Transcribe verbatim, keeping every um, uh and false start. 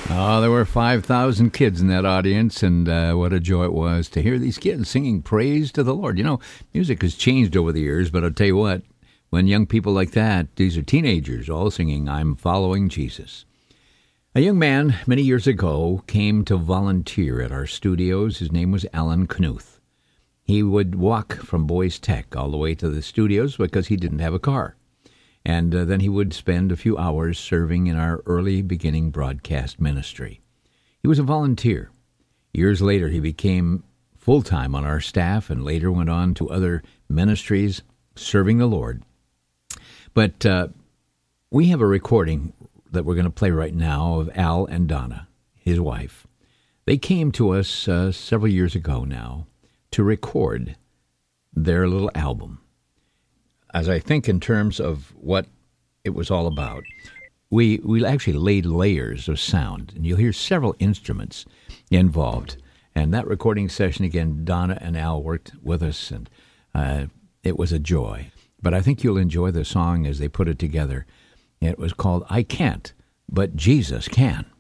Oh, there were five thousand kids in that audience, and uh, what a joy it was to hear these kids singing praise to the Lord. You know, music has changed over the years, but I'll tell you what, when young people like that, these are teenagers all singing, I'm following Jesus. A young man many years ago came to volunteer at our studios. His name was Alan Knuth. He would walk from Boys Tech all the way to the studios because he didn't have a car. And uh, then he would spend a few hours serving in our early beginning broadcast ministry. He was a volunteer. Years later, he became full-time on our staff and later went on to other ministries serving the Lord. But uh, we have a recording that we're going to play right now of Al and Donna, his wife. They came to us uh, several years ago now to record their little album. As I think in terms of what it was all about, we we actually laid layers of sound, and you'll hear several instruments involved. And that recording session, again, Donna and Al worked with us, and uh, it was a joy. But I think you'll enjoy the song as they put it together. It was called I Can't, But Jesus Can.